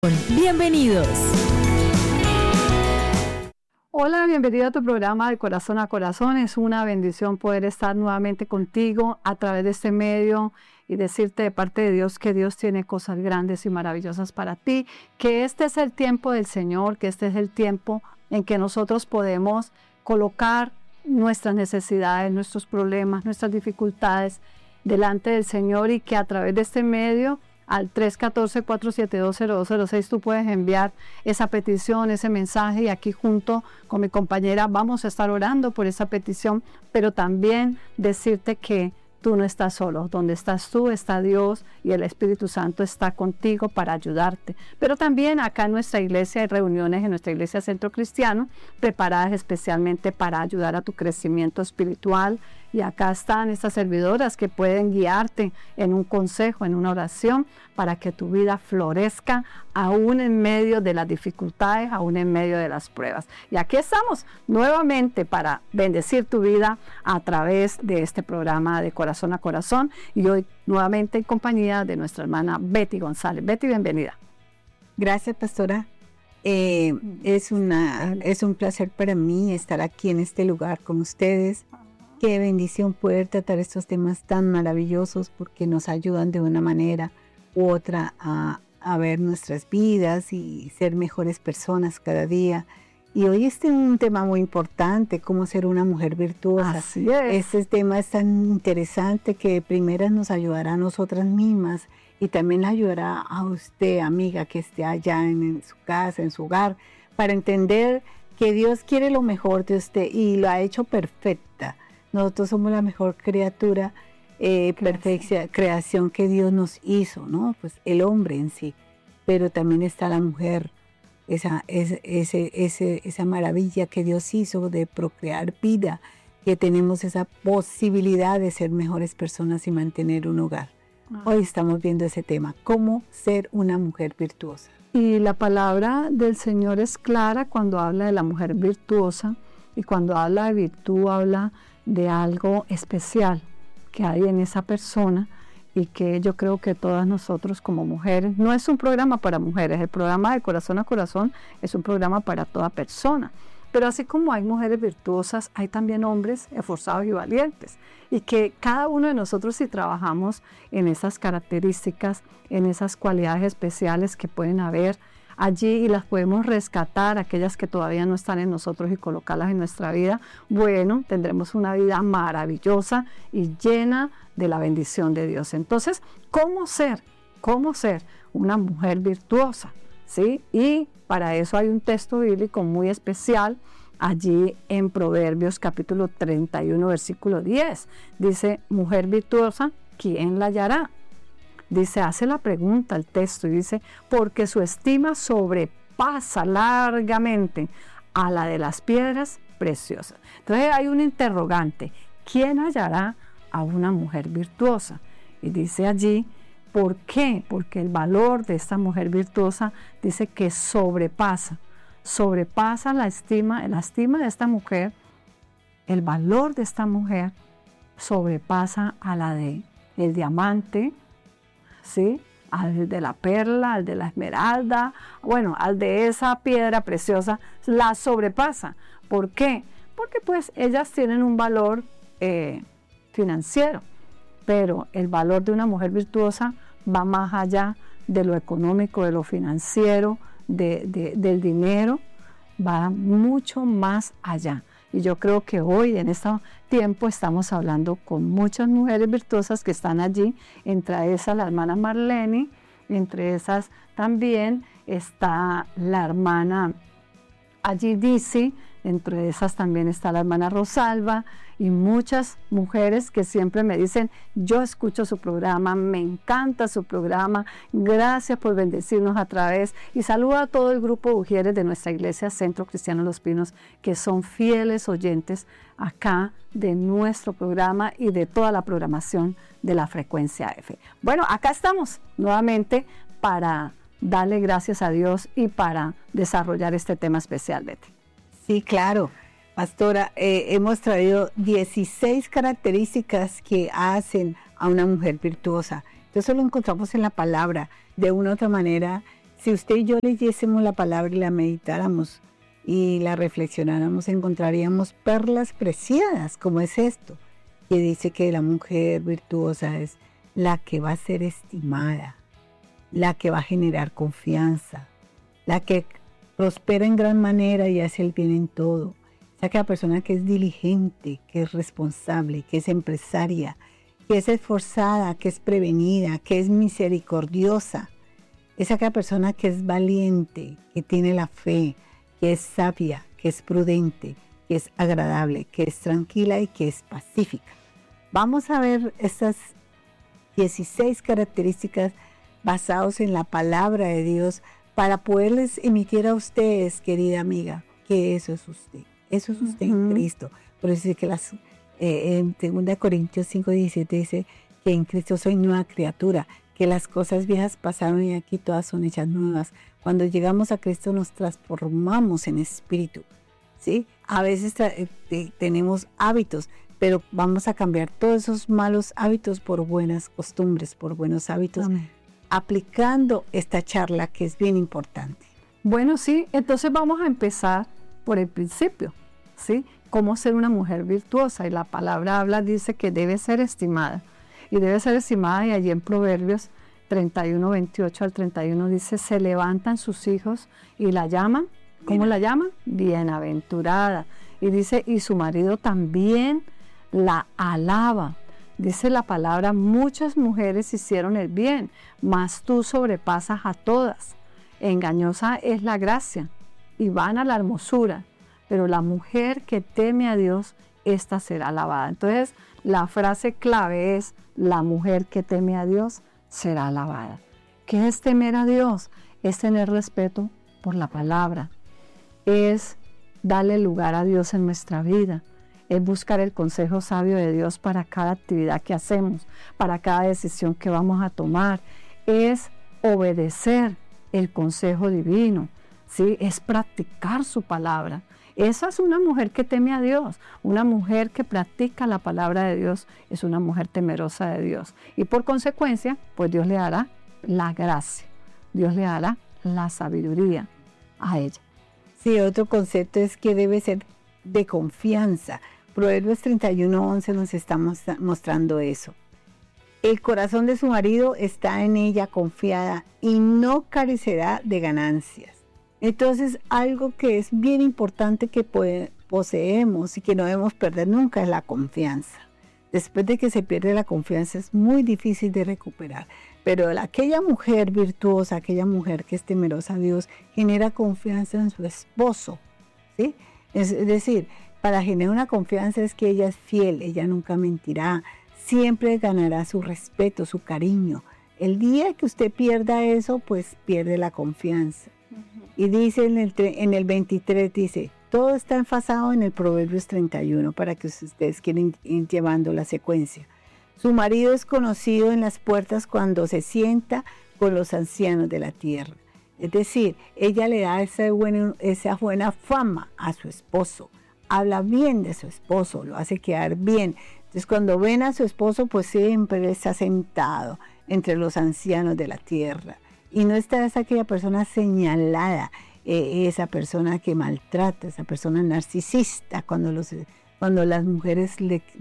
Bienvenidos. Hola, bienvenido a tu programa de Corazón a Corazón. Es una bendición poder estar nuevamente contigo a través de este medio y decirte de parte de Dios que Dios tiene cosas grandes y maravillosas para ti, que este es el tiempo del Señor, que este es el tiempo en que nosotros podemos colocar nuestras necesidades, nuestros problemas, nuestras dificultades delante del Señor, y que a través de este medio al 314-472-0206 tú puedes enviar esa petición, ese mensaje, y aquí junto con mi compañera vamos a estar orando por esa petición, pero también decirte que tú no estás solo. Donde estás tú está Dios, y el Espíritu Santo está contigo para ayudarte. Pero también acá en nuestra iglesia hay reuniones, en nuestra iglesia Centro Cristiano, preparadas especialmente para ayudar a tu crecimiento espiritual. Y acá están estas servidoras que pueden guiarte en un consejo, en una oración, para que tu vida florezca aún en medio de las dificultades, aún en medio de las pruebas. Y aquí estamos nuevamente para bendecir tu vida a través de este programa de Corazón a Corazón. Y hoy nuevamente en compañía de nuestra hermana Betty González. Betty, bienvenida. Gracias, pastora. Es un placer para mí estar aquí en este lugar con ustedes. Qué bendición poder tratar estos temas tan maravillosos, porque nos ayudan de una manera u otra a ver nuestras vidas y ser mejores personas cada día. Y hoy este es un tema muy importante, cómo ser una mujer virtuosa. Así es. Este tema es tan interesante que primero nos ayudará a nosotras mismas, y también le ayudará a usted, amiga, que esté allá en su casa, en su hogar, para entender que Dios quiere lo mejor de usted y lo ha hecho perfecta. Nosotros somos la mejor criatura, perfecta creación que Dios nos hizo, ¿no? Pues el hombre en sí, pero también está la mujer, esa maravilla que Dios hizo de procrear vida, que tenemos esa posibilidad de ser mejores personas y mantener un hogar. Hoy estamos viendo ese tema, cómo ser una mujer virtuosa. Y la palabra del Señor es clara cuando habla de la mujer virtuosa, y cuando habla de virtud habla de algo especial que hay en esa persona, y que yo creo que todas nosotros como mujeres, no es un programa para mujeres, el programa de Corazón a Corazón es un programa para toda persona, pero así como hay mujeres virtuosas, hay también hombres esforzados y valientes, y que cada uno de nosotros, si trabajamos en esas características, en esas cualidades especiales que pueden haber allí, y las podemos rescatar, aquellas que todavía no están en nosotros, y colocarlas en nuestra vida, bueno, tendremos una vida maravillosa y llena de la bendición de Dios. Entonces, ¿cómo ser una mujer virtuosa? ¿Sí? Y para eso hay un texto bíblico muy especial allí en Proverbios capítulo 31, versículo 10. Dice, mujer virtuosa, ¿quién la hallará? Dice, hace la pregunta el texto, y dice, porque su estima sobrepasa largamente a la de las piedras preciosas. Entonces hay un interrogante, ¿quién hallará a una mujer virtuosa? Y dice allí, ¿por qué? Porque el valor de esta mujer virtuosa dice que sobrepasa la estima de esta mujer, el valor de esta mujer sobrepasa a la de el diamante, ¿sí? Al de la perla, al de la esmeralda, bueno, al de esa piedra preciosa, la sobrepasa. ¿Por qué? Porque pues ellas tienen un valor financiero, pero el valor de una mujer virtuosa va más allá de lo económico, de lo financiero, del dinero, va mucho más allá. Y yo creo que hoy, en este tiempo, estamos hablando con muchas mujeres virtuosas que están allí. Entre esas, la hermana Marlene, entre esas también está la hermana allí Dice, entre esas también está la hermana Rosalba, y muchas mujeres que siempre me dicen, yo escucho su programa, me encanta su programa, gracias por bendecirnos a través, y saludo a todo el grupo de mujeres de nuestra iglesia Centro Cristiano Los Pinos, que son fieles oyentes acá de nuestro programa y de toda la programación de la frecuencia F. Bueno, acá estamos nuevamente para darle gracias a Dios y para desarrollar este tema especial, Betty. Sí, claro. Pastora, hemos traído 16 características que hacen a una mujer virtuosa. Eso lo encontramos en la palabra. De una u otra manera, Si usted y yo leyésemos la palabra y la meditáramos y la reflexionáramos, encontraríamos perlas preciadas, como es esto, que dice que la mujer virtuosa es la que va a ser estimada, la que va a generar confianza, la que prospera en gran manera y hace el bien en todo. Es aquella persona que es diligente, que es responsable, que es empresaria, que es esforzada, que es prevenida, que es misericordiosa. Es aquella persona que es valiente, que tiene la fe, que es sabia, que es prudente, que es agradable, que es tranquila y que es pacífica. Vamos a ver estas 16 características basadas en la palabra de Dios para poderles emitir a ustedes, querida amiga, que eso es usted. Eso es usted en Cristo. Por eso dice que en 2 Corintios 5:17 dice que en Cristo soy nueva criatura, que las cosas viejas pasaron y aquí todas son hechas nuevas. Cuando llegamos a Cristo nos transformamos en espíritu, ¿sí? A veces tenemos hábitos, pero vamos a cambiar todos esos malos hábitos por buenas costumbres, por buenos hábitos, aplicando esta charla que es bien importante. Bueno, sí, entonces vamos a empezar por el principio, ¿sí? Cómo ser una mujer virtuosa. Y la palabra dice que debe ser estimada. Y debe ser estimada, y allí en Proverbios 31, 28 al 31 dice, se levantan sus hijos y la llaman, ¿cómo la llaman? Bienaventurada. Y dice, y su marido también la alaba. Dice la palabra, muchas mujeres hicieron el bien, mas tú sobrepasas a todas. Engañosa es la gracia y vana la hermosura, pero la mujer que teme a Dios, esta será alabada. Entonces, la frase clave es, la mujer que teme a Dios será alabada. ¿Qué es temer a Dios? Es tener respeto por la palabra, es darle lugar a Dios en nuestra vida, es buscar el consejo sabio de Dios para cada actividad que hacemos, para cada decisión que vamos a tomar, es obedecer el consejo divino, ¿sí? Es practicar su palabra. Esa es una mujer que teme a Dios, una mujer que practica la palabra de Dios, es una mujer temerosa de Dios. Y por consecuencia, pues Dios le dará la gracia, Dios le dará la sabiduría a ella. Sí, otro concepto es que debe ser de confianza. Proverbios 31:11 nos está mostrando eso. El corazón de su marido está en ella confiada y no carecerá de ganancias. Entonces, algo que es bien importante que poseemos y que no debemos perder nunca es la confianza. Después de que se pierde la confianza es muy difícil de recuperar. Pero aquella mujer virtuosa, aquella mujer que es temerosa a Dios, genera confianza en su esposo, ¿sí? Es decir, para generar una confianza es que ella es fiel, ella nunca mentirá, siempre ganará su respeto, su cariño. El día que usted pierda eso, pues pierde la confianza. Y dice en el 23, dice, todo está enfasado en el Proverbios 31, para que ustedes quieran ir llevando la secuencia. Su marido es conocido en las puertas cuando se sienta con los ancianos de la tierra. Es decir, ella le da esa buena fama a su esposo. Habla bien de su esposo, lo hace quedar bien. Entonces, cuando ven a su esposo, pues siempre está sentado entre los ancianos de la tierra. Y no está aquella persona señalada, esa persona que maltrata, esa persona narcisista, cuando las mujeres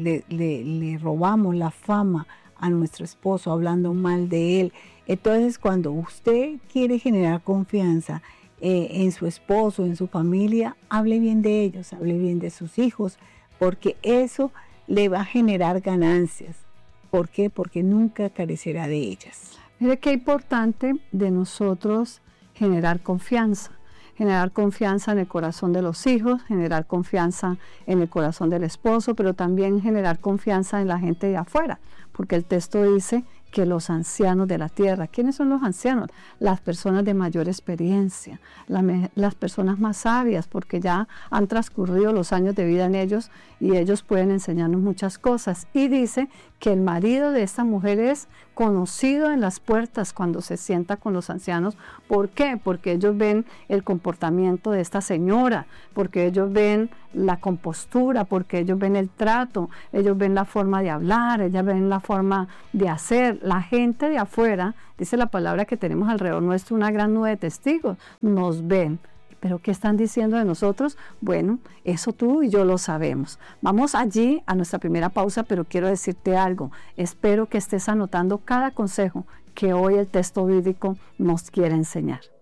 le robamos la fama a nuestro esposo, hablando mal de él. Entonces, cuando usted quiere generar confianza en su esposo, en su familia, hable bien de ellos, hable bien de sus hijos, porque eso le va a generar ganancias. ¿Por qué? Porque nunca carecerá de ellas. Mire qué importante de nosotros generar confianza en el corazón de los hijos, generar confianza en el corazón del esposo, pero también generar confianza en la gente de afuera, porque el texto dice que los ancianos de la tierra. ¿Quiénes son los ancianos? Las personas de mayor experiencia, las personas más sabias, porque ya han transcurrido los años de vida en ellos y ellos pueden enseñarnos muchas cosas. Y dice que el marido de esta mujer es conocido en las puertas cuando se sienta con los ancianos. ¿Por qué? Porque ellos ven el comportamiento de esta señora, porque ellos ven la compostura, porque ellos ven el trato, ellos ven la forma de hablar, ellos ven la forma de hacer. La gente de afuera, dice la palabra que tenemos alrededor nuestro una gran nube de testigos, nos ven. ¿Pero qué están diciendo de nosotros? Bueno, eso tú y yo lo sabemos. Vamos allí a nuestra primera pausa, pero quiero decirte algo. Espero que estés anotando cada consejo que hoy el texto bíblico nos quiere enseñar.